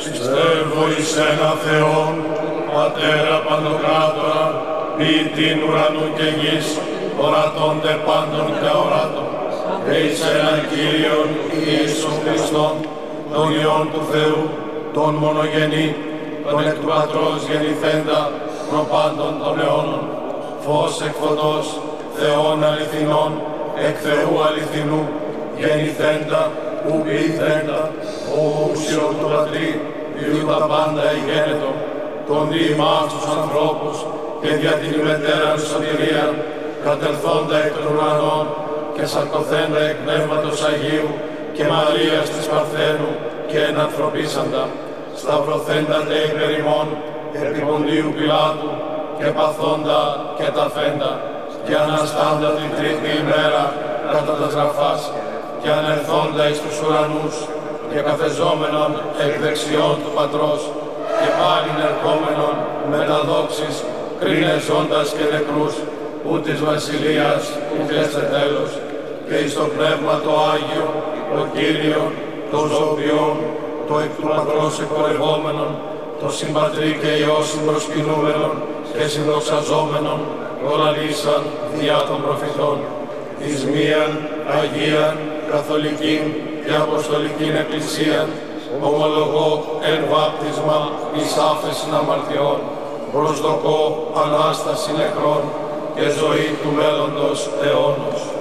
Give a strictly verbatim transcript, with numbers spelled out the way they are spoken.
Πιστεύω εις ένα Θεόν, Πατέρα Παντοκράτορα, ποιητήν ουρανού και γης, ορατώνται πάντων και αοράτων, και εις έναν Κύριον Ιησούν Χριστόν, τον Υιόν του Θεού, τον μονογενή, τον εκ του Πατρός γεννηθέντα, προπάντων των αιώνων, φως εκ φωτός, Θεών αληθινών, εκ Θεού αληθινού, γεννηθέντα, ου ποιηθέντα, ο ούσιον του Πατρί, διού τα πάντα εγένετο, τον δι' ημάς τους ανθρώπους, και δια την ημετέραν σωτηρία, κατελθόντα εκ των ουρανών, και σαρκωθέντα εκ Πνεύματος Αγίου, και Μαρίας της Παρθένου, και ενανθρωπίσαντα, σταυρωθέντα τε υπερ ημών, επί Ποντίου Πιλάτου, και παθόντα και ταφέντα, και αναστάντα την τρίτη ημέρα, κατά τας γραφάς, και ανερθόντα εις τους ουρανούς, και καθεζόμενον εκ δεξιών του Πατρός, και πάλιν ερχόμενον με τα δόξης, κρίνε ζώντας και νεκρούς, ου της βασιλείας ου χέστε τέλος, και εις το Πνεύμα το Άγιο, το Κύριο, το ζωοποιόν, το εκ του Πατρός εκπορευόμενον, το συμπατρί και Υιό συμπροσκυνούμενον και συνδοξαζόμενον, ολαλήσαν διά των προφητών, εις μίαν Αγίαν, Καθολικήν και Αποστολικήν Εκκλησίαν, ομολογώ εν βάπτισμα εις άφεσιν αμαρτιών, προσδοκώ Ανάσταση νεκρών και ζωή του μέλλοντος αιώνος.